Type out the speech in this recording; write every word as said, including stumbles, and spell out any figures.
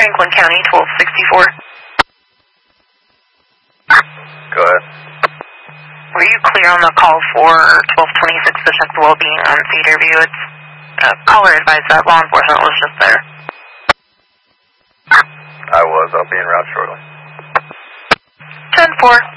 Franklin County, twelve sixty-four. Go ahead. Were you clear on the call for twelve twenty-six to check the well-being on Cedar View? It's, uh, caller advised that law enforcement was just there. I was. I'll be en route shortly. ten four.